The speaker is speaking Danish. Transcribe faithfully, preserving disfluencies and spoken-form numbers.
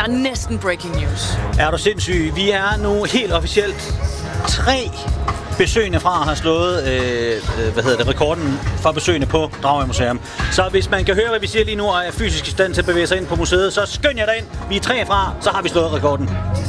er næsten breaking news. Er du sindssyg? Vi er nu helt officielt tre besøgende fra har slået øh, hvad hedder det, rekorden for besøgende på Dragør Museum. Så hvis man kan høre, hvad vi siger lige nu, og er fysisk i stand til at bevæge sig ind på museet, så skynd jer derind. Vi er tre fra, så har vi slået rekorden.